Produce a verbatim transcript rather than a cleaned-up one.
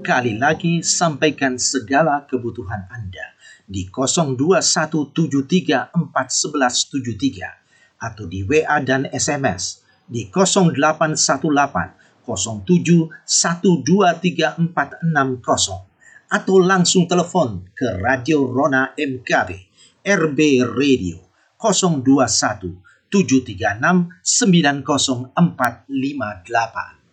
Sekali lagi sampaikan segala kebutuhan Anda di nol dua satu tujuh tiga empat satu satu tujuh tiga atau di W A dan S M S di nol delapan satu delapan nol tujuh satu dua tiga empat enam nol atau langsung telepon ke Radio Rona M K B R B Radio nol dua satu tujuh tiga enam sembilan nol empat lima delapan.